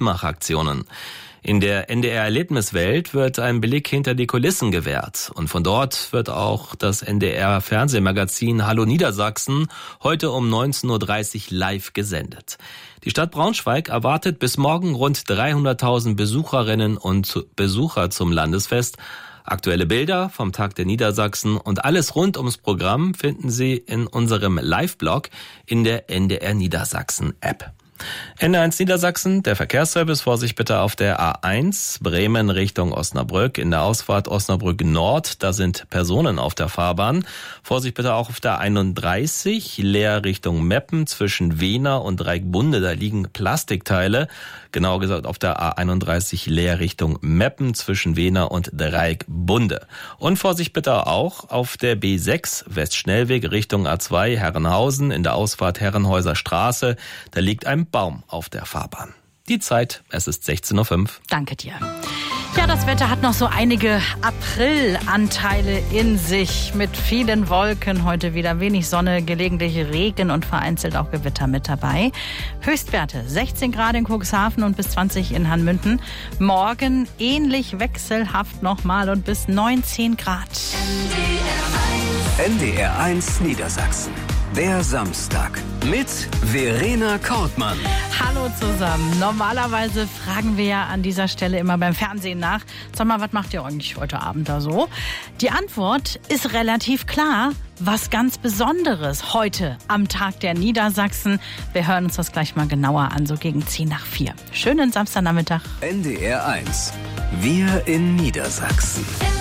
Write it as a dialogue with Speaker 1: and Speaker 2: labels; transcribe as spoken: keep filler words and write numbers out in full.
Speaker 1: Mutmachaktionen. In der N D R-Erlebniswelt wird ein Blick hinter die Kulissen gewährt. Und von dort wird auch das N D R-Fernsehmagazin Hallo Niedersachsen heute um neunzehn Uhr dreißig live gesendet. Die Stadt Braunschweig erwartet bis morgen rund dreihunderttausend Besucherinnen und Besucher zum Landesfest. Aktuelle Bilder vom Tag der Niedersachsen und alles rund ums Programm finden Sie in unserem Live-Blog in der N D R Niedersachsen App. N D R eins Niedersachsen, der Verkehrsservice, Vorsicht bitte auf der A eins, Bremen Richtung Osnabrück, in der Ausfahrt Osnabrück Nord, da sind Personen auf der Fahrbahn. Vorsicht bitte auch auf der einunddreißig, Leer Richtung Meppen zwischen Wehner und Dreieckbunde, da liegen Plastikteile. Genauer gesagt auf der A einunddreißig, Leer Richtung Meppen zwischen Wehner und Dreieckbunde. Und Vorsicht bitte auch auf der B sechs, Westschnellweg Richtung A zwei, Herrenhausen, in der Ausfahrt Herrenhäuser Straße, da liegt ein Baum auf der Fahrbahn. Die Zeit, es ist sechzehn Uhr fünf.
Speaker 2: Danke dir. Ja, das Wetter hat noch so einige Aprilanteile in sich mit vielen Wolken. Heute wieder wenig Sonne, gelegentlich Regen und vereinzelt auch Gewitter mit dabei. Höchstwerte sechzehn Grad in Cuxhaven und bis zwanzig in Hanmünden. Morgen ähnlich wechselhaft nochmal und bis neunzehn Grad.
Speaker 3: N D R eins Niedersachsen. Der Samstag mit Verena Kortmann.
Speaker 2: Hallo zusammen. Normalerweise fragen wir ja an dieser Stelle immer beim Fernsehen nach, sag mal, was macht ihr eigentlich heute Abend da so? Die Antwort ist relativ klar. Was ganz Besonderes heute am Tag der Niedersachsen. Wir hören uns das gleich mal genauer an, so gegen zehn nach vier. Schönen Samstagnachmittag.
Speaker 3: N D R eins. Wir in Niedersachsen.